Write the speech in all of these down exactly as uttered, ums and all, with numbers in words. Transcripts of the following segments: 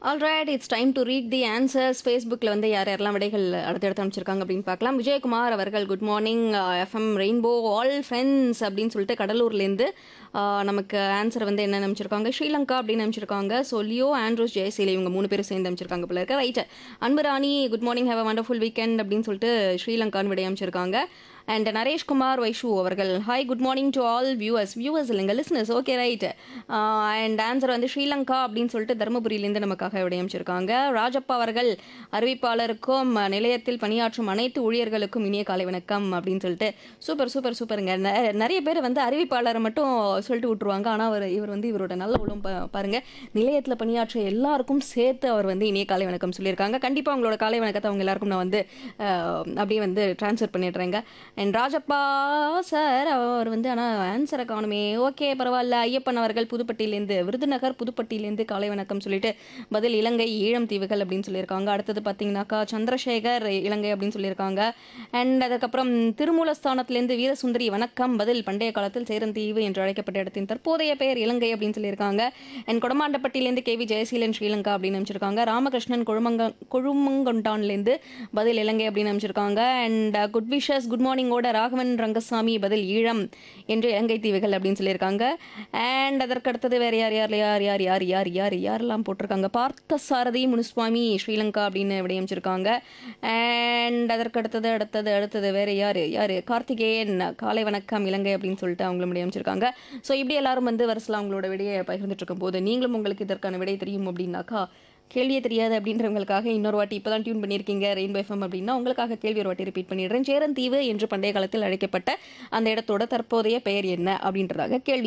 Alright it's time to read the answers. ஃபேஸ்புக்கில் வந்து யார் யாரெல்லாம் விடைகள் அடுத்தடுத்து அமைச்சிருக்காங்க அப்படின்னு பார்க்கலாம். விஜயகுமார் அவர்கள் good morning FM rainbow all friends அப்படின்னு சொல்லிட்டு கடலூர்லேருந்து நமக்கு ஆன்சர் வந்து என்ன அமைச்சிருக்காங்க, ஸ்ரீலங்கா அப்படின்னு அமைச்சிருக்காங்க. ஸோ லியோ ஆண்ட்ரோஸ் ஜெயசீலை இவங்க மூணு பேரும் சேர்ந்து அமைச்சிருக்காங்க போல இருக்க. Right. Anburani good morning have a wonderful weekend அப்படின்னு சொல்லிட்டு ஸ்ரீலங்கான்னு விடை அமைச்சிருக்காங்க. அண்ட் நரேஷ்குமார் வைஷு அவர்கள் hi good morning to all viewers viewers இல்லைங்க listeners. Okay right. And answer வந்து ஸ்ரீலங்கா அப்படின்னு சொல்லிட்டு தருமபுரியிலேருந்து நமக்காக விடையமைச்சிருக்காங்க. ராஜப்பா அவர்கள் அறிவிப்பாளருக்கும் நிலையத்தில் பணியாற்றும் அனைத்து ஊழியர்களுக்கும் இனிய காலை வணக்கம் அப்படின்னு சொல்லிட்டு சூப்பர் சூப்பர் சூப்பருங்க. நிறைய பேர் வந்து அறிவிப்பாளரை மட்டும் சொல்லிட்டு விட்டுருவாங்க. ஆனால் அவர் இவர் வந்து இவரோட நல்ல உளம் பாருங்க, நிலையத்தில் பணியாற்ற எல்லாருக்கும் சேர்த்து அவர் வந்து இனிய காலை வணக்கம் சொல்லியிருக்காங்க. கண்டிப்பாக அவங்களோட காலை வணக்கத்தை அவங்க எல்லாருக்கும் நான் வந்து அப்படியே வந்து டிரான்ஸ்ஃபர் பண்ணிடுறேங்க. அண்ட் ராஜப்பா சார் அவர் வந்து ஆனால் ஆன்சரை காணுமே. ஓகே பரவாயில்ல. ஐயப்பன் அவர்கள் புதுப்பட்டியிலேருந்து விருதுநகர் புதுப்பட்டியிலேருந்து காலை வணக்கம் சொல்லிட்டு பதில் இலங்கை ஈழம் தீவுகள் அப்படின்னு சொல்லியிருக்காங்க. அடுத்தது பார்த்தீங்கன்னாக்கா சந்திரசேகர் இலங்கை அப்படின்னு சொல்லியிருக்காங்க. அண்ட் அதுக்கப்புறம் திருமூலஸ்தானத்திலேருந்து வீரசுந்தரி வணக்கம் பதில் பண்டைய காலத்தில் சேரந்தீவு என்று அழைக்கப்பட்ட இடத்தின் தற்போதைய பெயர் இலங்கை அப்படின்னு சொல்லியிருக்காங்க. And கொடமாண்டப்பட்டியிலேருந்து K V Jayaseelan Sri Lanka அப்படின்னு அமைச்சிருக்காங்க. ராமகிருஷ்ணன் கொழுமங்க கொழுமங்கொண்டான்லேருந்து பதில் இலங்கை அப்படின்னு அமைச்சிருக்காங்க. And good wishes could morning ஓட ராகவன் ரங்கசாமி பதில் ஈழம் என்று இலங்கை தீவுகள் அப்படின்னு சொல்லியிருக்காங்க. அண்ட் அதற்கு அடுத்தது வேற யார் யார் யார் யார் யார் யார் யார் யாரெல்லாம் போட்டிருக்காங்க, பார்த்த சாரதி முனுஸ்வாமி ஸ்ரீலங்கா அப்படின்னு விடையமைச்சிருக்காங்க. அண்ட் அதற்கு அடுத்தது அடுத்தது அடுத்தது வேற யார் யார் கார்த்திகேயன் காலை வணக்கம் இலங்கை அப்படின்னு சொல்லிட்டு அவங்களும் விடையமைச்சிருக்காங்க. ஸோ இப்படி எல்லாரும் வந்து வருஷம் அவங்களோட விடையை பகிர்ந்துட்டு இருக்கும் போது நீங்களும் உங்களுக்கு இதற்கான விடை தெரியும் அப்படின்னாக்கா, கேள்வியே தெரியாது அப்படின்றவங்களுக்காக இன்னொரு வாட்டி இப்போ தான் டியூன் பண்ணியிருக்கீங்க ரெயின்போ எஃப்எம் அப்படின்னா உங்களுக்காக கேள்வி ஒரு வாட்டி ரிப்பீட் பண்ணிடுறேன். சேரந்தீவு என்று பண்டைய காலத்தில் அழைக்கப்பட்ட அந்த இடத்தோட தற்போதைய பெயர் என்ன அப்படின்றதாக கேள்வி.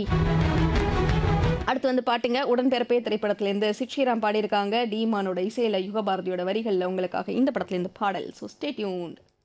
அடுத்து வந்து பாட்டுங்க. உடன்பிறப்பே திரைப்படத்திலேருந்து சிட்ஸ்ரீராம் பாடியிருக்காங்க. டீமானோட இசையில யுகபாரதியோட வரிகளில் உங்களுக்காக இந்த படத்துலேருந்து பாடல். So stay tuned.